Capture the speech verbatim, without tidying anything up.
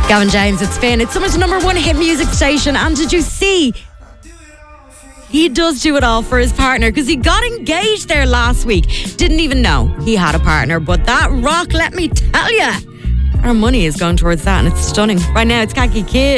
Gavin James, it's Finn. It's Summer's number one hit music station. And did you see? He does do it all for his partner because he got engaged there last week. Didn't even know he had a partner. But that rock, let me tell you, our money is going towards that and it's stunning. Right now, it's Khaki Kid.